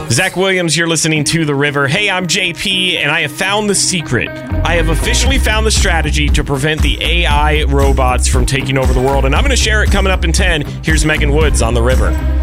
Zach Williams, you're listening to The River. Hey, I'm JP, and I have found the secret. I have officially found the strategy to prevent the AI robots from taking over the world, and I'm going to share it coming up in 10. Here's Megan Woods on The River.